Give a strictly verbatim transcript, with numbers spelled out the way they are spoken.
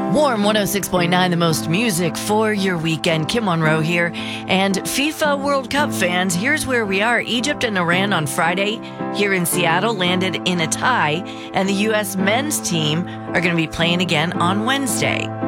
Warm one oh six point nine, the most music for your weekend. Kim Monroe here. And FIFA World Cup fans, here's where we are. Egypt and Iran on Friday here in Seattle landed in a tie, and the U S men's team are going to be playing again on Wednesday.